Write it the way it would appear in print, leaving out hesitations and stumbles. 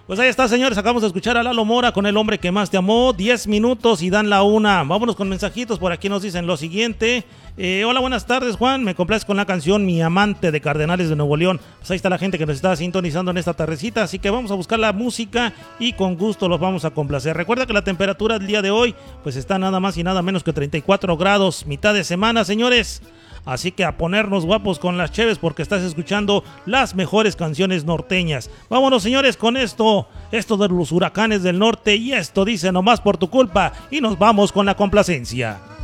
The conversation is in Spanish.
Pues ahí está, señores, acabamos de escuchar a Lalo Mora con El hombre que más te amó, 10 minutos y dan la una. Vámonos con mensajitos, por aquí nos dicen lo siguiente. Hola, buenas tardes, Juan, me complaces con la canción Mi Amante de Cardenales de Nuevo León. Pues ahí está la gente que nos está sintonizando en esta tardecita, así que vamos a buscar la música y con gusto los vamos a complacer. Recuerda que la temperatura del día de hoy pues está nada más y nada menos que 34 grados, mitad de semana, señores. Así que a ponernos guapos con las cheves porque estás escuchando las mejores canciones norteñas. Vámonos, señores, con esto de los huracanes del norte, y esto dice Nomás por tu culpa, y nos vamos con la complacencia.